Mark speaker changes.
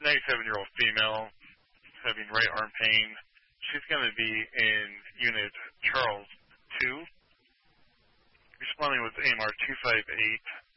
Speaker 1: 97-year-old female having right arm pain. She's going to be in Unit Charles 2, responding with AMR 258.